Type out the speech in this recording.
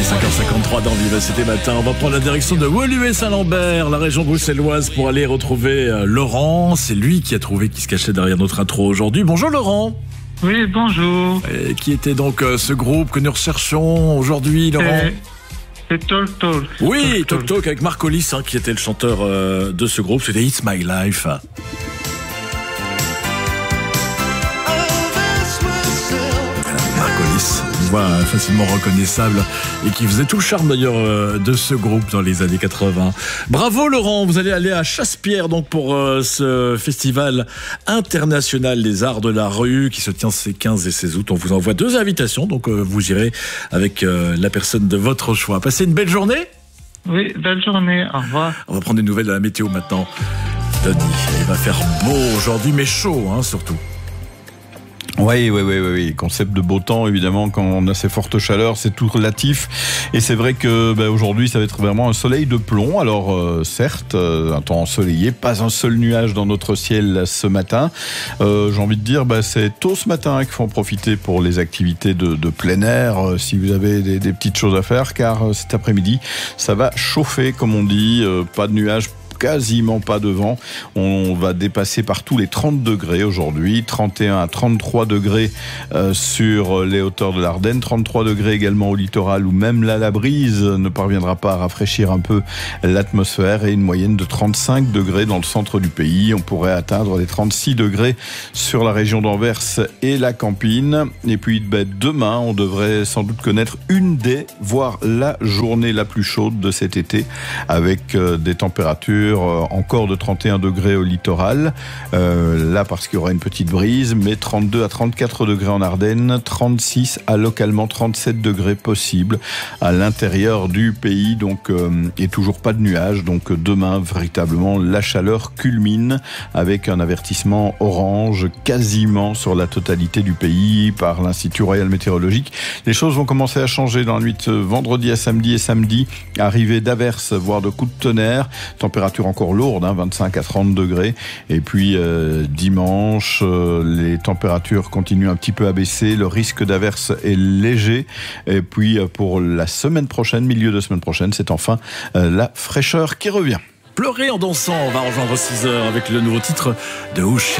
5h53 dans Vivacité Matin. On va prendre la direction de Woluwe-Saint-Lambert, la région bruxelloise, pour aller retrouver Laurent. C'est lui qui a trouvé qui se cachait derrière notre intro aujourd'hui. Bonjour Laurent. Oui, bonjour. Et qui était donc ce groupe que nous recherchons aujourd'hui, Laurent? C'est Talk Talk. Oui, Talk Talk avec Marc Hollis, qui était le chanteur de ce groupe. C'était It's My Life. Marc Hollis, une voix facilement reconnaissable et qui faisait tout le charme d'ailleurs de ce groupe dans les années 80. Bravo Laurent, vous allez aller à Chassepierre donc pour ce festival international des arts de la rue qui se tient ces 15 et 16 août. On vous envoie 2 invitations, donc vous irez avec la personne de votre choix. Passez une belle journée. Oui, belle journée, au revoir. On va prendre des nouvelles de la météo maintenant. Denis, il va faire beau aujourd'hui, mais chaud surtout. Oui. Concept de beau temps, évidemment, quand on a ces fortes chaleurs, c'est tout relatif. Et c'est vrai que aujourd'hui, ça va être vraiment un soleil de plomb. Alors, certes, un temps ensoleillé, pas un seul nuage dans notre ciel ce matin. J'ai envie de dire, c'est tôt ce matin qu'il faut en profiter pour les activités de plein air, si vous avez des petites choses à faire, car cet après-midi, ça va chauffer, comme on dit, pas de nuages, quasiment pas de vent. On va dépasser partout les 30 degrés aujourd'hui, 31 à 33 degrés sur les hauteurs de l'Ardenne, 33 degrés également au littoral où même là la brise ne parviendra pas à rafraîchir un peu l'atmosphère et une moyenne de 35 degrés dans le centre du pays. On pourrait atteindre les 36 degrés sur la région d'Anvers et la Campine. Et puis demain, on devrait sans doute connaître une des, voire la journée la plus chaude de cet été avec des températures encore de 31 degrés au littoral, là parce qu'il y aura une petite brise, mais 32 à 34 degrés en Ardennes, 36 à localement 37 degrés possible à l'intérieur du pays, donc et toujours pas de nuages. Donc demain, véritablement, la chaleur culmine avec un avertissement orange quasiment sur la totalité du pays par l'Institut Royal Météorologique. Les choses vont commencer à changer dans la nuit de vendredi à samedi et samedi, arrivée d'averses, voire de coups de tonnerre, température encore lourde, 25 à 30 degrés. Et puis dimanche, les températures continuent un petit peu à baisser. Le risque d'averse est léger. Et puis pour la semaine prochaine, milieu de semaine prochaine, c'est enfin la fraîcheur qui revient. Pleurer en dansant, on va rejoindre 6h avec le nouveau titre de Ouch.